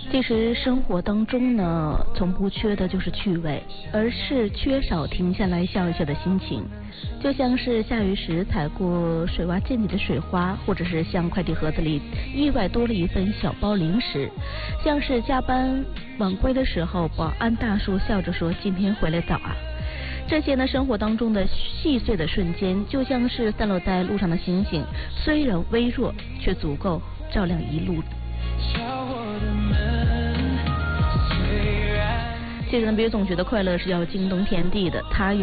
其实生活当中呢，从不缺的就是趣味，而是缺少停下来笑一笑的心情。就像是下雨时踩过水洼溅起的水花，或者是像快递盒子里意外多了一份小包零食，像是加班晚归的时候，保安大叔笑着说：“今天回来早啊。”这些呢，生活当中的细碎的瞬间，就像是散落在路上的星星，虽然微弱，却足够照亮一路。其实呢，别总觉得快乐是要惊动天地的，它